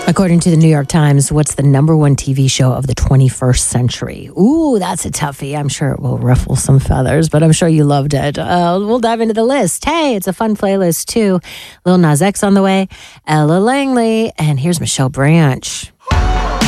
According to the New York Times, what's the number one TV show of the 21st century? Ooh, that's a toughie. I'm sure it will ruffle some feathers, but I'm sure you loved it. We'll dive into the list. Hey, it's a fun playlist, too. Lil Nas X on the way, Ella Langley, and here's Michelle Branch.